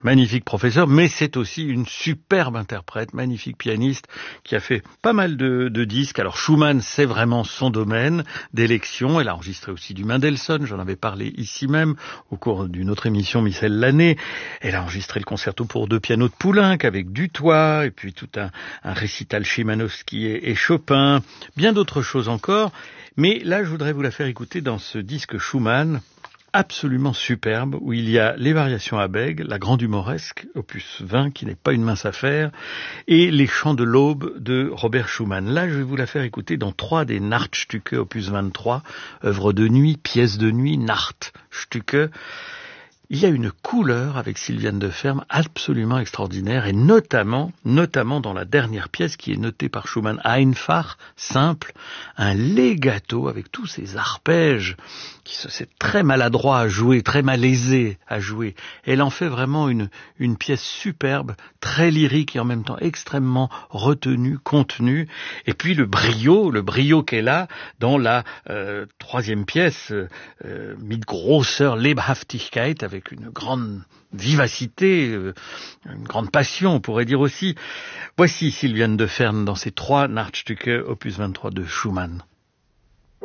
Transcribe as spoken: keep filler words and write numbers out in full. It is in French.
Magnifique professeur, mais c'est aussi une superbe interprète, magnifique pianiste qui a fait pas mal de, de disques. Alors Schumann, c'est vraiment son domaine d'élection. Elle a enregistré aussi du Mendelssohn, j'en avais parlé ici même au cours d'une autre émission, Michel l'année. Elle a enregistré le concerto pour deux pianos de Poulenc avec Dutoit, et puis tout un, un récital Chimanowski et, et Chopin, bien d'autres choses encore. Mais là, je voudrais vous la faire écouter dans ce disque Schumann, absolument superbe, où il y a les variations à bègue, la grande humoresque, opus vingt, qui n'est pas une mince affaire, et les chants de l'aube de Robert Schumann. Là, je vais vous la faire écouter dans trois des Nachtstücke, opus vingt-trois, œuvre de nuit, pièce de nuit, Nachtstücke. Il y a une couleur avec Sylviane de Ferme absolument extraordinaire, et notamment, notamment dans la dernière pièce qui est notée par Schumann, Einfach, simple, un legato avec tous ces arpèges qui se c'est très maladroit à jouer, très malaisé à jouer. Elle en fait vraiment une une pièce superbe, très lyrique et en même temps extrêmement retenue, contenue. Et puis le brio, le brio qu'elle a dans la euh, troisième pièce, euh, mit großer Lebhaftigkeit, avec une grande vivacité, euh, une grande passion, on pourrait dire aussi. Voici Sylviane de Ferme dans ses trois Nachtstücke, opus vingt-trois de Schumann.